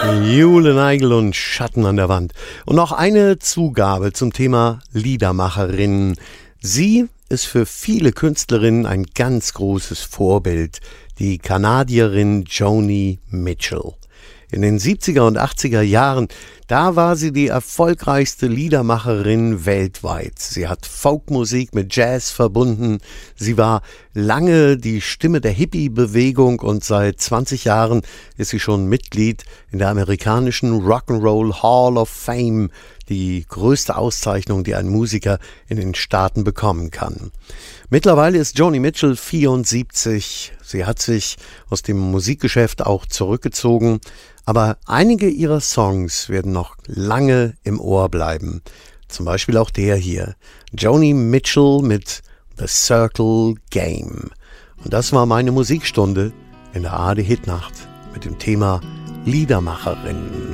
Jule Neigel und Schatten an der Wand. Und noch eine Zugabe zum Thema Liedermacherin. Sie ist für viele Künstlerinnen ein ganz großes Vorbild, die Kanadierin Joni Mitchell. In den 70er und 80er Jahren, da war sie die erfolgreichste Liedermacherin weltweit. Sie hat Folkmusik mit Jazz verbunden. Sie war lange die Stimme der Hippie-Bewegung und seit 20 Jahren ist sie schon Mitglied in der amerikanischen Rock'n'Roll Hall of Fame, die größte Auszeichnung, die ein Musiker in den Staaten bekommen kann. Mittlerweile ist Joni Mitchell 74. Sie hat sich aus dem Musikgeschäft auch zurückgezogen, aber einige ihrer Songs werden noch lange im Ohr bleiben. Zum Beispiel auch der hier, Joni Mitchell mit The Circle Game. Und das war meine Musikstunde in der ARD Hitnacht mit dem Thema Liedermacherin.